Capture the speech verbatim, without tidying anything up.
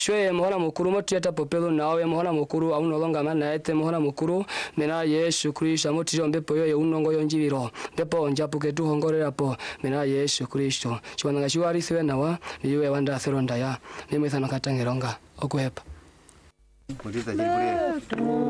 shwe muhona mukuru motiyata popelo nawe muhona mukuru au nolonga mana ete muhona mukuru mena Yesu Kristo motiro mbepo yoye unongo yonjibiro mbepo njapuke tuhongorera po mena Yesu Kristo chwananga shiwari siwe nawa niwe wanda seronda ya nimwe sana katangeronga okwepa.